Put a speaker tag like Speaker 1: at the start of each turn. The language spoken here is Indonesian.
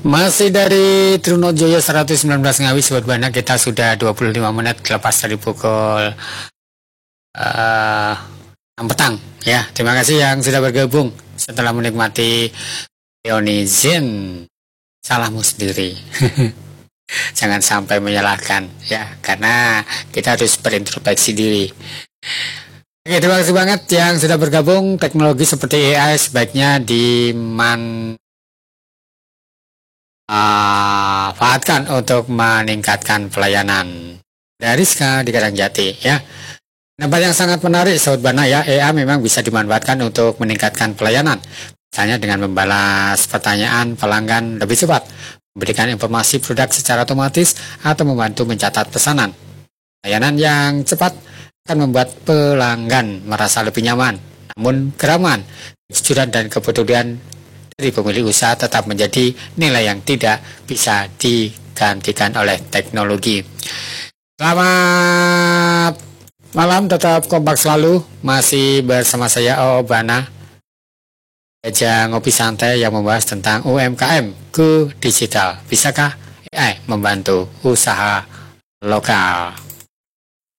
Speaker 1: Masih dari Trunojoyo 119 Ngawi, Sobat Bana. Kita sudah 25 menit lepas dari pukul 6 petang ya. Terima kasih yang sudah bergabung setelah menikmati Ionizin. Salahmu sendiri. Jangan sampai menyalahkan ya, karena kita harus berintrospeksi diri. Oke, terima kasih banget yang sudah bergabung. Teknologi seperti AI sebaiknya dimanfaatkan untuk meningkatkan pelayanan. Dari Rizka di Karangjati ya. Tempat yang sangat menarik, Sobat Bana ya. AI memang bisa dimanfaatkan untuk meningkatkan pelayanan. Misalnya dengan membalas pertanyaan pelanggan lebih cepat, memberikan informasi produk secara otomatis, atau membantu mencatat pesanan. Layanan yang cepat akan membuat pelanggan merasa lebih nyaman. Namun keramaan, kejujuran dan kepedulian dari pemilik usaha tetap menjadi nilai yang tidak bisa digantikan oleh teknologi. Selamat malam, tetap kompak selalu. Masih bersama saya O Bana, aja ngopi santai yang membahas tentang UMKM go digital. Bisakah AI membantu usaha lokal?